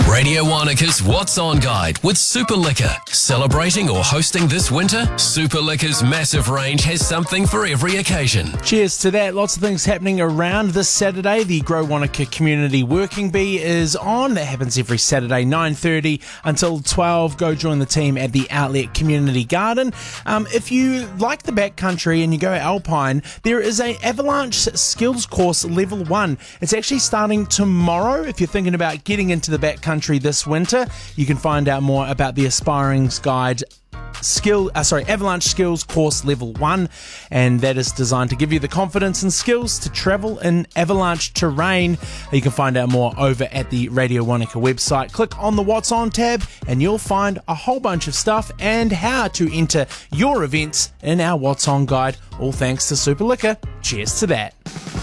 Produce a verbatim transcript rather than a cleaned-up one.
Radio Wanaka's What's On Guide with Super Liquor. Celebrating or hosting this winter? Super Liquor's massive range has something for every occasion. Cheers to that. Lots of things happening around this Saturday. The Grow Wanaka Community Working Bee is on. That happens every Saturday, nine thirty until twelve. Go join the team at the Outlet Community Garden. Um, if you like the backcountry and you go alpine, there is a Avalanche Skills Course Level one. It's actually starting tomorrow. If you're thinking about getting into the backcountry this winter, you can find out more about the Aspiring's Guide Skill, uh, sorry, Avalanche Skills Course Level one, and that is designed to give you the confidence and skills to travel in avalanche terrain. You can find out more over at the Radio Wanaka website. Click on the What's On tab and you'll find a whole bunch of stuff and how to enter your events in our What's On guide, all thanks to Super Liquor. Cheers to that.